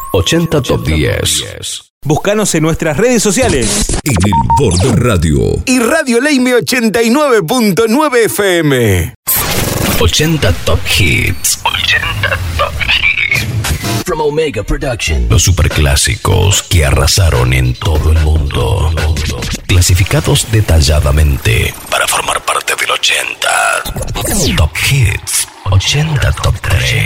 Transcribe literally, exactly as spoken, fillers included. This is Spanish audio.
ochenta Top diez. Búscanos en nuestras redes sociales. En el Borde Radio. Y Radio Leime ochenta y nueve punto nueve F M. ochenta Top Hits. ochenta Top Hits. From Omega Production. Los superclásicos que arrasaron en todo el mundo. Clasificados detalladamente para formar parte del ochenta. Top Hits. ochenta Top tres.